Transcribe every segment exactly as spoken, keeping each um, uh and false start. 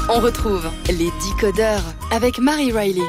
On retrouve les décodeurs avec Marie Riley.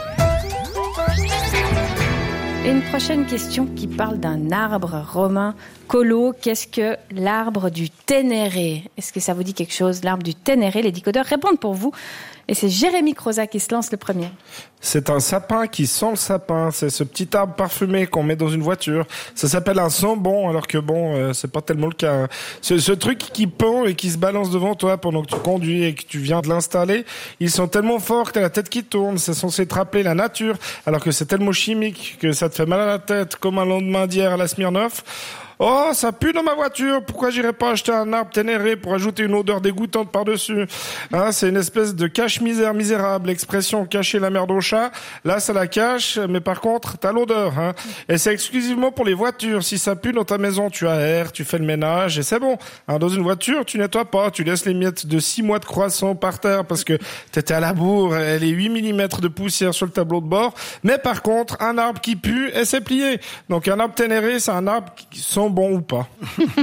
Et une prochaine question qui parle d'un arbre romain. Colo, qu'est-ce que l'arbre du Ténéré? Est-ce que ça vous dit quelque chose, l'arbre du Ténéré? Les décodeurs répondent pour vous. Et c'est Jérémy Croza qui se lance le premier. C'est un sapin qui sent le sapin. C'est ce petit arbre parfumé qu'on met dans une voiture. Ça s'appelle un sambon, alors que bon, euh, c'est pas tellement le cas. Ce, ce truc qui pend et qui se balance devant toi pendant que tu conduis et que tu viens de l'installer, ils sont tellement forts que t'as la tête qui tourne. C'est censé te rappeler la nature, alors que c'est tellement chimique que ça te fait mal à la tête, comme un lendemain d'hier à la Smirnoff. Oh, ça pue dans ma voiture. Pourquoi j'irais pas acheter un arbre Ténéré pour ajouter une odeur dégoûtante par-dessus? Hein, c'est une espèce de cache-misère misérable. Expression cacher la merde au chat. Là, ça la cache, mais par contre, t'as l'odeur. Hein. Et c'est exclusivement pour les voitures. Si ça pue dans ta maison, tu aères, tu fais le ménage et c'est bon. Hein, dans une voiture, tu nettoies pas. Tu laisses les miettes de six mois de croissant par terre parce que t'étais à la bourre et les huit millimètres de poussière sur le tableau de bord. Mais par contre, un arbre qui pue, et c'est plié. Donc un arbre Ténéré, c'est un arbre qui sent bon ou pas.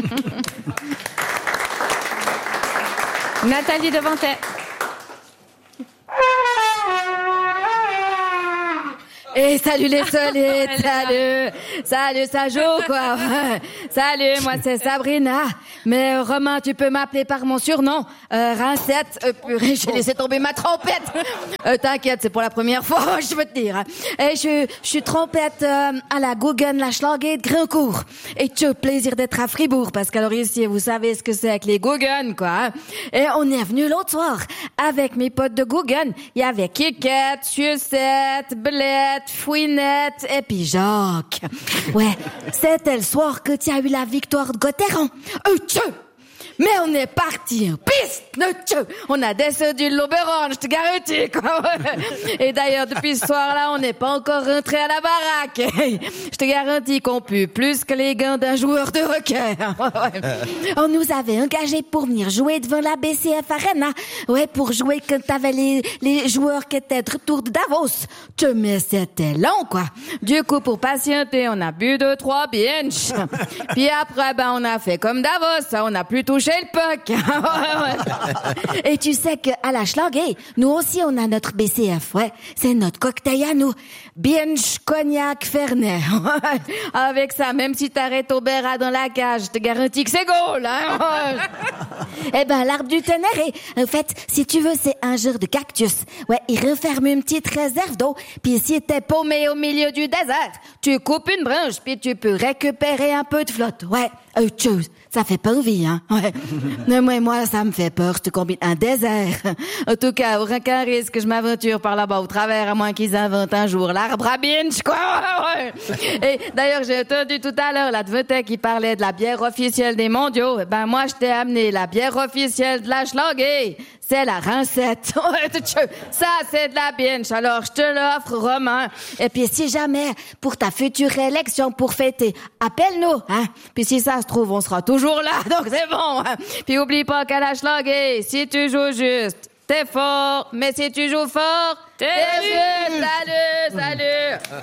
Nathalie Devantet. Et salut les solides, salut, salut ça joue quoi. Salut, moi c'est Sabrina. Mais euh, Romain, tu peux m'appeler par mon surnom, euh, Rincette. Euh, purée, j'ai laissé tomber ma trompette. Euh, t'inquiète, c'est pour la première fois, je veux te dire. Et je, je suis trompette euh, à la Guggen, la Schlager de Grincourt. Et tu as plaisir d'être à Fribourg, parce qu'alors ici, vous savez ce que c'est avec les Guggen, quoi. Et on est venu l'autre soir avec mes potes de Guggen. Il y avait Kikette, Sucette, Blette, Fouinette et puis Jacques. Ouais, c'était le soir que tu as eu la victoire de Gotteron. Euh, tchou! Mais on est parti en piste, le tchou! On a descendu l'Oberon, je te garantis, quoi. Et d'ailleurs, depuis ce soir-là, on n'est pas encore rentré à la baraque. Je te garantis qu'on pue plus que les gants d'un joueur de hockey. On nous avait engagés pour venir jouer devant la B C F Arena. Ouais, pour jouer quand t'avais les, les joueurs qui étaient de retour de Davos. Tchou, mais c'était long, quoi. Du coup, pour patienter, on a bu deux, trois binges. Puis après, ben, on a fait comme Davos, on a plus touché le puck. Et tu sais qu'à la Schlager, nous aussi on a notre B C F, ouais. C'est notre cocktail à nous. Binge, cognac, fernet. Avec ça, même si t'arrêtes au Béra dans la cage, je te garantis que c'est goal, hein. Eh ben, l'arbre du Ténéré, en fait, si tu veux, c'est un genre de cactus. Ouais, il renferme une petite réserve d'eau, puis si t'es paumé au milieu du désert, tu coupes une branche, puis tu peux récupérer un peu de flotte. Ouais, euh, chose. Ça fait pas envie, hein. Ouais. Non, mais moi, ça me fait peur. Je te combine un désert. En tout cas, aucun risque que je m'aventure par là-bas au travers, à moins qu'ils inventent un jour l'arbre à binge, quoi. Ouais. Et d'ailleurs, j'ai entendu tout à l'heure la Devantet qui parlait de la bière officielle des mondiaux. Ben, moi, je t'ai amené la bière officielle de la Schlager. C'est la Rincette. Ça, c'est de la binge. Alors, je te l'offre, Romain. Et puis, si jamais, pour ta future élection pour fêter, appelle-nous, hein. Puis si ça se trouve, on sera toujours là. Donc, c'est bon, hein. Puis, oublie pas qu'à la Schlager, si tu joues juste, t'es fort. Mais si tu joues fort, t'es, t'es juste. Salut, salut.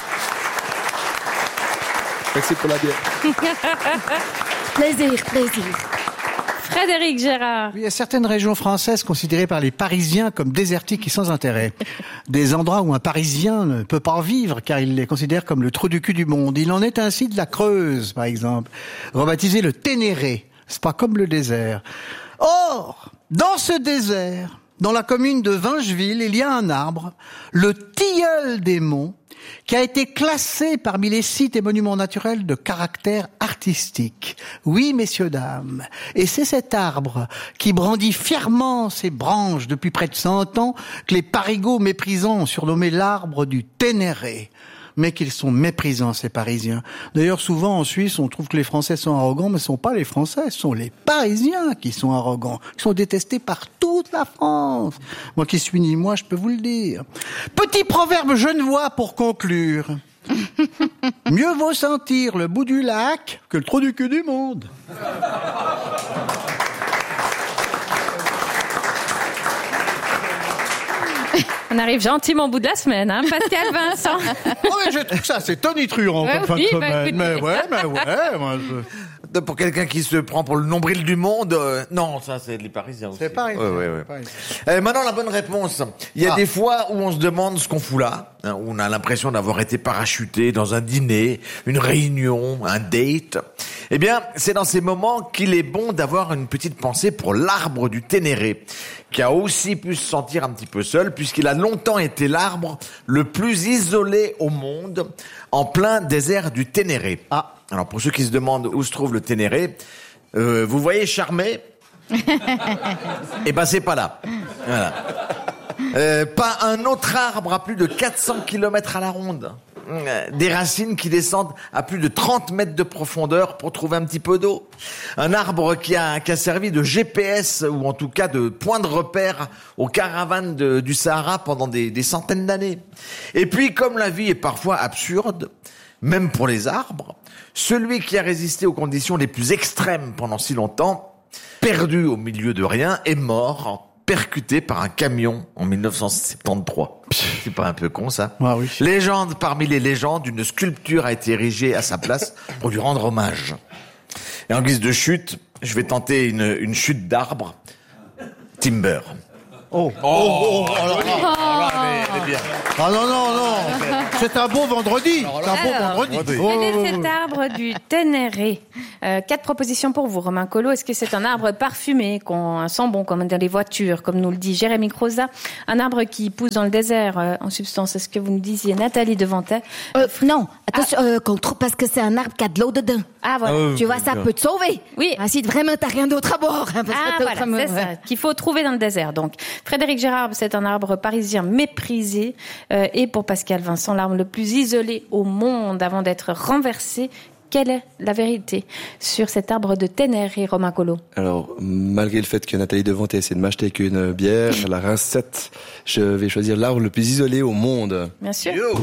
Merci pour la bière. Plaisir, plaisir. Frédéric Gérard. Il y a certaines régions françaises considérées par les Parisiens comme désertiques et sans intérêt. Des endroits où un Parisien ne peut pas vivre car il les considère comme le trou du cul du monde. Il en est ainsi de la Creuse, par exemple, rebaptisé le Ténéré. C'est pas comme le désert. Or, dans ce désert, dans la commune de Vingeville, il y a un arbre, le tilleul des monts, qui a été classé parmi les sites et monuments naturels de caractère artistique. Oui, messieurs, dames. Et c'est cet arbre qui brandit fièrement ses branches depuis près de cent ans que les parigots méprisants ont surnommé l'arbre du Ténéré. Mais qu'ils sont méprisants, ces Parisiens. D'ailleurs, souvent, en Suisse, on trouve que les Français sont arrogants, mais ce sont pas les Français, ce sont les Parisiens qui sont arrogants, qui sont détestés par toute la France. Moi qui suis ni moi, je peux vous le dire. Petit proverbe genevois pour conclure. Mieux vaut sentir le bout du lac que le trou du cul du monde. On arrive gentiment au bout de la semaine, hein, Pascal Vincent. Oh, mais je trouve ça, c'est tonitruant comme ouais, fin oui, de bah, semaine. écoutez. Mais ouais, mais ouais, moi je... pour quelqu'un qui se prend pour le nombril du monde. Euh, non, ça c'est les Parisiens aussi. C'est pareil. Ouais, ouais, ouais. Euh, maintenant la bonne réponse. Il y a Ah. des fois où on se demande ce qu'on fout là, hein, où on a l'impression d'avoir été parachuté dans un dîner, une réunion, un date. Eh bien, c'est dans ces moments qu'il est bon d'avoir une petite pensée pour l'arbre du Ténéré, qui a aussi pu se sentir un petit peu seul, puisqu'il a longtemps été l'arbre le plus isolé au monde, en plein désert du Ténéré. Ah. Alors pour ceux qui se demandent où se trouve le Ténéré, euh, vous voyez Charmé? Eh ben c'est pas là. Voilà. Euh, pas un autre arbre à plus de quatre cents kilomètres à la ronde. Des racines qui descendent à plus de trente mètres de profondeur pour trouver un petit peu d'eau. Un arbre qui a, qui a servi de G P S, ou en tout cas de point de repère aux caravanes de, du Sahara pendant des, des centaines d'années. Et puis, comme la vie est parfois absurde, même pour les arbres, celui qui a résisté aux conditions les plus extrêmes pendant si longtemps, perdu au milieu de rien, est mort, percuté par un camion en mille neuf cent soixante-treize. C'est pas un peu con, ça? Ah oui. Légende parmi les légendes, une sculpture a été érigée à sa place pour lui rendre hommage. Et en guise de chute, je vais tenter une, une chute d'arbre. Timber. Oh. Oh, oh, oh, alors, ah, ah non, non, non. C'est un beau vendredi. C'est un beau Alors, vendredi. Quel Oh, est oh, cet arbre du Ténéré? euh, Quatre propositions pour vous, Romain Collot. Est-ce que c'est un arbre parfumé, qu'on un sent bon comme dans les voitures, comme nous le dit Jérémy Croza? Un arbre qui pousse dans le désert, euh, en substance, est-ce que vous nous disiez Nathalie Devantet? Euh, non, attention, euh, qu'on trouve parce que c'est un arbre qui a de l'eau dedans. Ah voilà. Tu vois, ça peut te sauver. Oui. Ah, si vraiment t'as rien d'autre à boire. Hein, parce Ah que voilà, c'est ça, qu'il faut trouver dans le désert. Donc, Frédéric Gérard, c'est un arbre parisien méprisé. Euh, et pour Pascal Vincent, l'arbre le plus isolé au monde avant d'être renversé. Quelle est la vérité sur cet arbre de Ténéré, Romain Collot? Alors, malgré le fait que Nathalie Devantet essaie de m'acheter avec une bière, la rincette, je vais choisir l'arbre le plus isolé au monde. Bien sûr. Yo.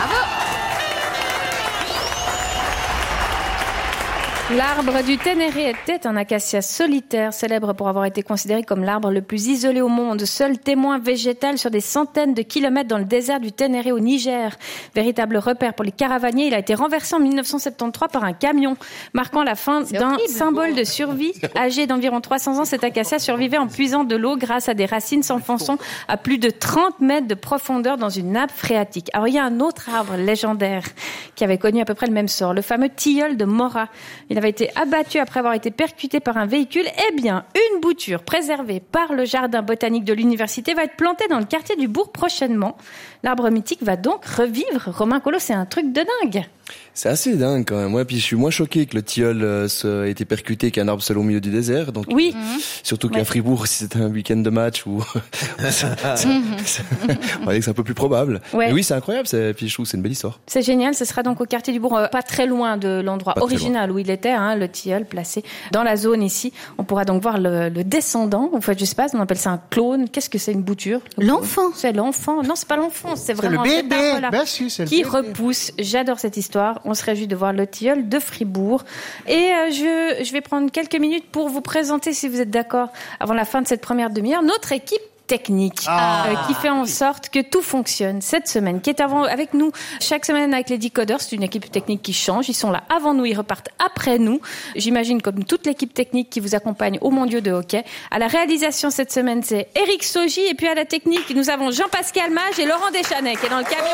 L'arbre du Ténéré était un acacia solitaire, célèbre pour avoir été considéré comme l'arbre le plus isolé au monde, seul témoin végétal sur des centaines de kilomètres dans le désert du Ténéré au Niger. Véritable repère pour les caravaniers, il a été renversé en mille neuf cent soixante-treize par un camion, marquant la fin d'un symbole de survie. Âgé d'environ trois cents ans, cet acacia survivait en puisant de l'eau grâce à des racines s'enfonçant à plus de trente mètres de profondeur dans une nappe phréatique. Alors il y a un autre arbre légendaire qui avait connu à peu près le même sort, le fameux tilleul de Mora. Il avait été abattu après avoir été percuté par un véhicule. Eh bien, une bouture préservée par le jardin botanique de l'université va être plantée dans le quartier du bourg prochainement. L'arbre mythique va donc revivre. Romain Collot, c'est un truc de dingue. C'est assez dingue quand même. Ouais, puis je suis moins choqué que le tilleul euh, se- ait été percuté qu'un arbre seul au milieu du désert. Donc, Oui. surtout qu'à Ouais. Fribourg, si c'était un week-end de match, ou c'est- c'est- on va dire que c'est un peu plus probable. Ouais. Mais oui, c'est incroyable. C'est... Puis je trouve que c'est une belle histoire. C'est génial, ce sera donc au quartier du bourg, euh, pas très loin de l'endroit Pas très original où il était, hein, le tilleul placé dans la zone ici. On pourra donc voir le, le descendant, en fait, je sais pas, on appelle ça un clone. Qu'est-ce que c'est, une bouture? L'enfant. C'est l'enfant. Non, c'est pas l'enfant, c'est C'est le vraiment cet bébé. arbre-là Ben si, c'est le qui bébé. repousse. J'adore cette histoire. On se réjouit de voir le tilleul de Fribourg. Et euh, je, je vais prendre quelques minutes pour vous présenter, si vous êtes d'accord, avant la fin de cette première demi-heure, notre équipe technique Ah. euh, qui fait en sorte que tout fonctionne cette semaine, qui est avant, avec nous chaque semaine avec les Decodeurs. C'est une équipe technique qui change. Ils sont là avant nous, ils repartent après nous. J'imagine comme toute l'équipe technique qui vous accompagne au mondiaux de hockey. À la réalisation cette semaine, c'est Eric Sogi. Et puis à la technique, nous avons Jean-Pascal Mage et Laurent Deschanais qui est dans le camion.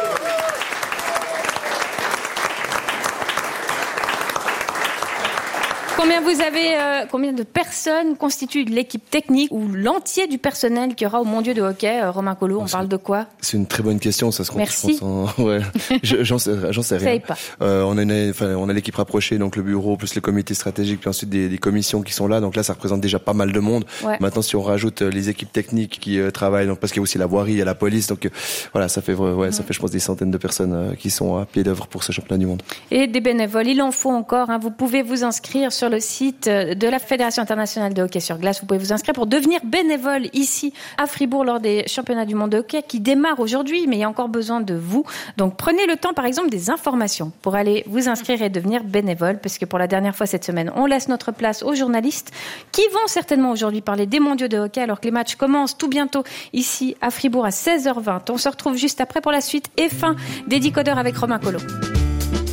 Combien vous avez, euh, combien de personnes constituent l'équipe technique ou l'entier du personnel qui aura au mondiaux de hockey? euh, Romain Collot, on parle de quoi? C'est une très bonne question. Ça se compte, Merci. je pense. En... Ouais. Je- j'en sais, j'en sais rien. Savez pas. Euh, on a une, enfin, on a l'équipe rapprochée, donc le bureau plus le comité stratégique, puis ensuite des, des commissions qui sont là. Donc là, ça représente déjà pas mal de monde. Ouais. Maintenant, si on rajoute euh, les équipes techniques qui euh, travaillent, donc parce qu'il y a aussi la voirie, il y a la police, donc euh, voilà, ça fait, vra- ouais, ça fait, je pense, des centaines de personnes euh, qui sont à pied d'œuvre pour ce championnat du monde. Et des bénévoles, il en faut encore. Hein. Vous pouvez vous inscrire sur le site de la Fédération internationale de hockey sur glace. Vous pouvez vous inscrire pour devenir bénévole ici à Fribourg lors des championnats du monde de hockey qui démarrent aujourd'hui, mais il y a encore besoin de vous. Donc prenez le temps, par exemple, des informations pour aller vous inscrire et devenir bénévole, parce que pour la dernière fois cette semaine, on laisse notre place aux journalistes qui vont certainement aujourd'hui parler des mondiaux de hockey alors que les matchs commencent tout bientôt ici à Fribourg à seize heures vingt. On se retrouve juste après pour la suite et fin des Decodeurs avec Romain Collot.